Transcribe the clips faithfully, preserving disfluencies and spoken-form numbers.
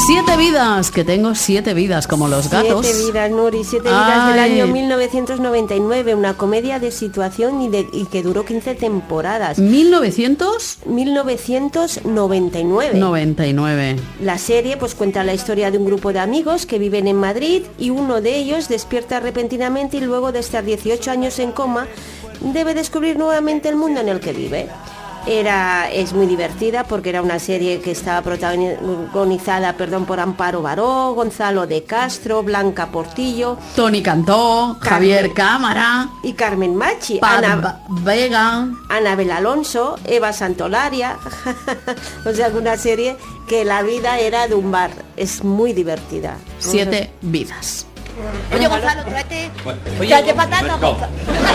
Siete vidas, que tengo siete vidas, como los gatos. Siete vidas, Nuri, siete vidas. Ay. Del año mil novecientos noventa y nueve, una comedia de situación y, de, y que duró quince temporadas. ¿mil novecientos? mil novecientos noventa y nueve. noventa y nueve. La serie pues cuenta la historia de un grupo de amigos que viven en Madrid y uno de ellos despierta repentinamente y luego de estar dieciocho años en coma debe descubrir nuevamente el mundo en el que vive. Era, es muy divertida porque era una serie que estaba protagonizada perdón, por Amparo Baró, Gonzalo de Castro, Blanca Portillo, Tony Cantó, Carmen, Javier Cámara y Carmen Machi, Pat Ana Vega, Anabel Alonso, Eva Santolaria. O sea, una serie que la vida era de un bar. Es muy divertida. Siete vidas. Oye, Gonzalo, tráete, tráete patata, Gonzalo.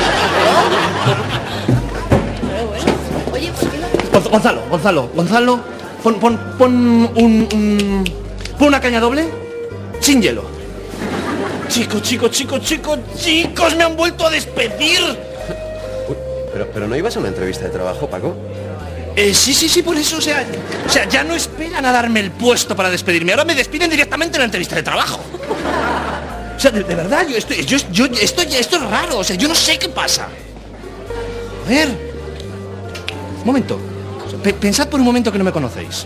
Oye, ¿por qué no? Gonzalo, Gonzalo, Gonzalo, pon, pon, pon un, un... pon una caña doble sin hielo. Chicos, chicos, chicos, chicos, chicos, me han vuelto a despedir. Uy, pero, pero ¿no ibas a una entrevista de trabajo, Paco? Eh, sí, sí, sí, por eso, o sea, o sea, ya no esperan a darme el puesto para despedirme, ahora me despiden directamente en la entrevista de trabajo. O sea, de, de verdad, yo estoy, yo, yo, esto, esto es raro, o sea, yo no sé qué pasa. A ver... Un momento, P- pensad por un momento que no me conocéis.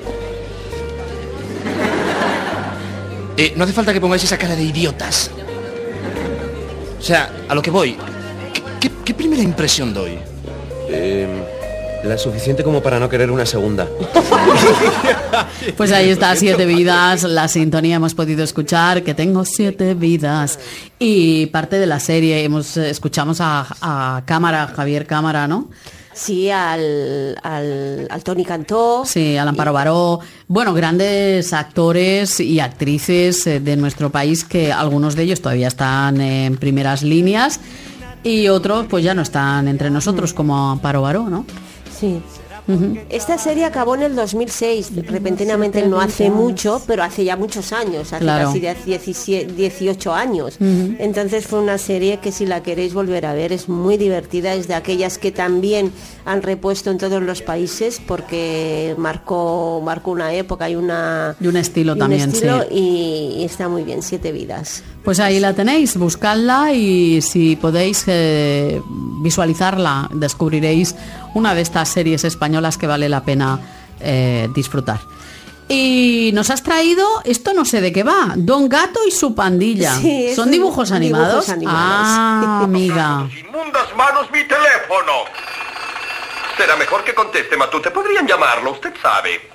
Eh, no hace falta que pongáis esa cara de idiotas. O sea, a lo que voy, ¿qué, qué, qué primera impresión doy? Eh, la suficiente como para no querer una segunda. Pues ahí está, siete vidas, la sintonía hemos podido escuchar, que tengo siete vidas. Y parte de la serie, hemos escuchamos a, a Cámara, Javier Cámara, ¿no? Sí, al, al, al Tony Cantó. Sí, al Amparo Baró. Bueno, grandes actores y actrices de nuestro país, que algunos de ellos todavía están en primeras líneas y otros pues ya no están entre nosotros, como Amparo Baró, ¿no? Sí. Uh-huh. Esta serie acabó en el dos mil seis, repentinamente no hace mucho, pero hace ya muchos años, hace claro. casi dieciocho años. Uh-huh. Entonces fue una serie que si la queréis volver a ver es muy divertida, es de aquellas que también han repuesto en todos los países porque marcó marcó una época y una y un estilo y también, un estilo, sí. y, y está muy bien, siete vidas. Pues ahí la tenéis, buscadla y si podéis eh, visualizarla, descubriréis una de estas series españolas que vale la pena eh, disfrutar. Y nos has traído, esto no sé de qué va, Don Gato y su pandilla. Sí, ¿Son dibujos animados? dibujos animados? Ah, amiga. ¡Sus inmundas manos, mi teléfono! Será mejor que conteste, Matute. Podrían llamarlo, usted sabe.